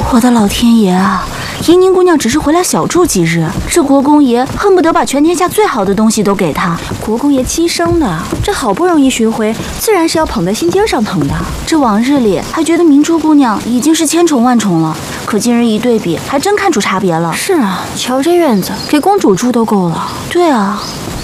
我的老天爷啊！怡宁姑娘只是回来小住几日，这国公爷恨不得把全天下最好的东西都给她。 国公爷亲生的，这好不容易寻回，自然是要捧在心尖上疼的。 这往日里还觉得明珠姑娘已经是千宠万宠了，可今日一对比，还真看出差别了。 是啊，瞧这院子，给公主住都够了。 对啊，